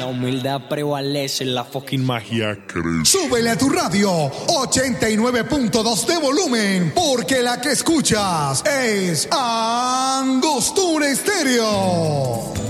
La humildad prevalece, la fucking magia crece. Súbele a tu radio 89.2 de volumen, porque la que escuchas es Angostura Estéreo.